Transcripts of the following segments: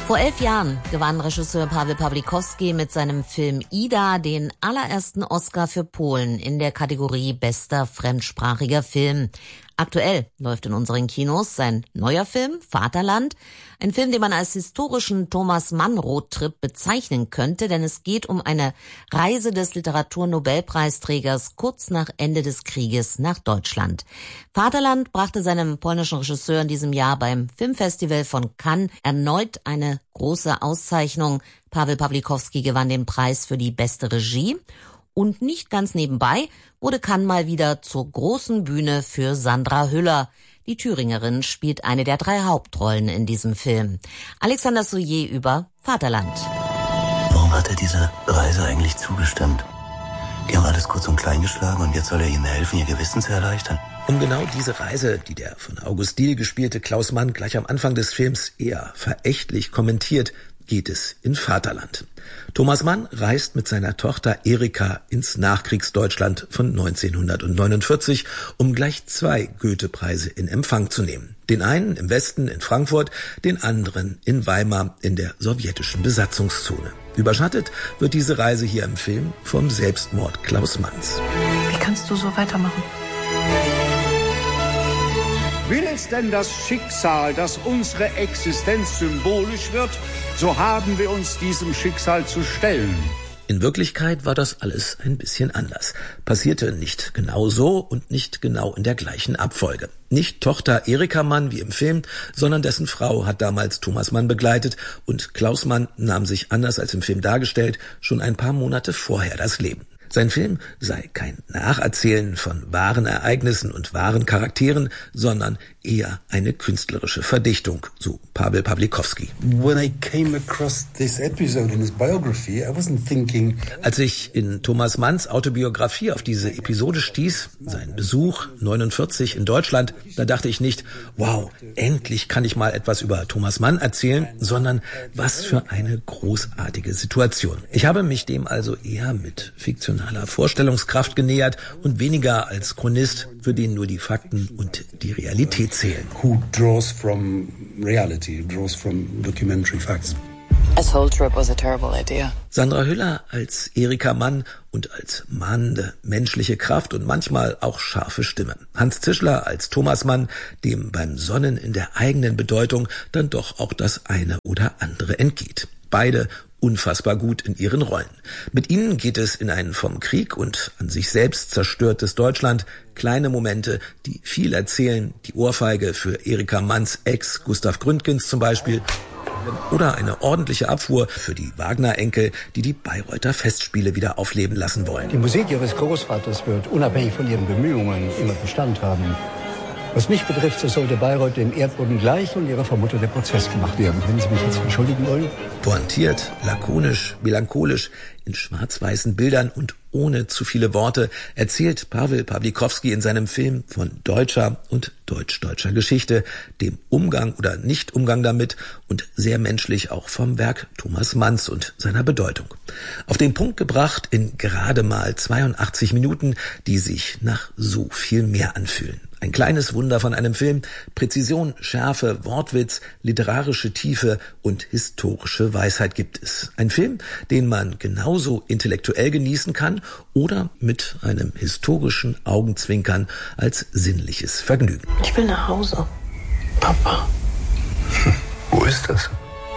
Vor 11 Jahren gewann Regisseur Paweł Pawlikowski mit seinem Film Ida den allerersten Oscar für Polen in der Kategorie bester fremdsprachiger Film. Aktuell läuft in unseren Kinos sein neuer Film Vaterland, ein Film, den man als historischen Thomas Mann-Roadtrip bezeichnen könnte, denn es geht um eine Reise des Literaturnobelpreisträgers kurz nach Ende des Krieges nach Deutschland. Vaterland brachte seinem polnischen Regisseur in diesem Jahr beim Filmfestival von Cannes erneut eine große Auszeichnung. Paweł Pawlikowski gewann den Preis für die beste Regie. Und nicht ganz nebenbei wurde Cannes mal wieder zur großen Bühne für Sandra Hüller. Die Thüringerin spielt eine der 3 Hauptrollen in diesem Film. Alexander Soyer über Vaterland. Warum hat er dieser Reise eigentlich zugestimmt? Die haben alles kurz und klein geschlagen und jetzt soll er ihnen helfen, ihr Gewissen zu erleichtern. Um genau diese Reise, die der von August Diehl gespielte Klaus Mann gleich am Anfang des Films eher verächtlich kommentiert, geht es in Vaterland. Thomas Mann reist mit seiner Tochter Erika ins Nachkriegsdeutschland von 1949, um gleich 2 Goethe-Preise in Empfang zu nehmen. Den einen im Westen in Frankfurt, den anderen in Weimar in der sowjetischen Besatzungszone. Überschattet wird diese Reise hier im Film vom Selbstmord Klaus Manns. Wie kannst du so weitermachen? Will es denn das Schicksal, dass unsere Existenz symbolisch wird, so haben wir uns diesem Schicksal zu stellen. In Wirklichkeit war das alles ein bisschen anders. Passierte nicht genau so und nicht genau in der gleichen Abfolge. Nicht Tochter Erika Mann wie im Film, sondern dessen Frau hat damals Thomas Mann begleitet und Klaus Mann nahm sich, anders als im Film dargestellt, schon ein paar Monate vorher das Leben. Sein Film sei kein Nacherzählen von wahren Ereignissen und wahren Charakteren, sondern eher eine künstlerische Verdichtung, so Paweł Pawlikowski. Als ich in Thomas Manns Autobiografie auf diese Episode stieß, sein Besuch 49 in Deutschland, da dachte ich nicht, wow, endlich kann ich mal etwas über Thomas Mann erzählen, sondern was für eine großartige Situation. Ich habe mich dem also eher mit fiktionaler Vorstellungskraft genähert und weniger als Chronist, für den nur die Fakten und die Realität zählen. Who draws from reality, draws from documentary facts. This whole trip was a terrible idea. Sandra Hüller als Erika Mann und als mahnende menschliche Kraft und manchmal auch scharfe Stimme. Hans Zischler als Thomas Mann, dem beim Sonnen in der eigenen Bedeutung dann doch auch das eine oder andere entgeht. Beide unfassbar gut in ihren Rollen. Mit ihnen geht es in ein vom Krieg und an sich selbst zerstörtes Deutschland. Kleine Momente, die viel erzählen. Die Ohrfeige für Erika Manns Ex Gustav Gründgens zum Beispiel. Oder eine ordentliche Abfuhr für die Wagner-Enkel, die die Bayreuther Festspiele wieder aufleben lassen wollen. Die Musik Ihres Großvaters wird unabhängig von Ihren Bemühungen immer Bestand haben. Was mich betrifft, so sollte Bayreuth dem Erdboden gleich und ihrer vermutete Prozess gemacht werden. Wenn Sie mich jetzt entschuldigen wollen. Pointiert, lakonisch, melancholisch, in schwarz-weißen Bildern und ohne zu viele Worte erzählt Paweł Pawlikowski in seinem Film von deutscher und deutsch-deutscher Geschichte, dem Umgang oder Nicht-Umgang damit und sehr menschlich auch vom Werk Thomas Manns und seiner Bedeutung. Auf den Punkt gebracht in gerade mal 82 Minuten, die sich nach so viel mehr anfühlen. Ein kleines Wunder von einem Film, Präzision, Schärfe, Wortwitz, literarische Tiefe und historische Weisheit gibt es. Ein Film, den man genauso intellektuell genießen kann oder mit einem historischen Augenzwinkern als sinnliches Vergnügen. Ich will nach Hause, Papa. Wo ist das?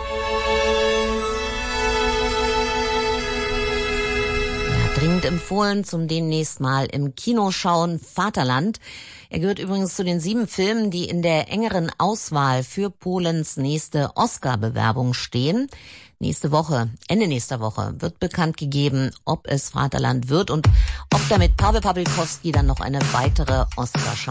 Dringend empfohlen zum demnächst mal im Kino schauen, Vaterland. Er gehört übrigens zu den 7 Filmen, die in der engeren Auswahl für Polens nächste Oscar-Bewerbung stehen. Ende nächster Woche wird bekannt gegeben, ob es Vaterland wird und ob damit Paweł Pawlikowski dann noch eine weitere Oscar-Chance